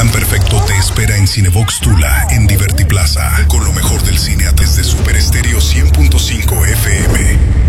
plan perfecto te espera en Cinebox Tula, en Divertiplaza, con lo mejor del cine desde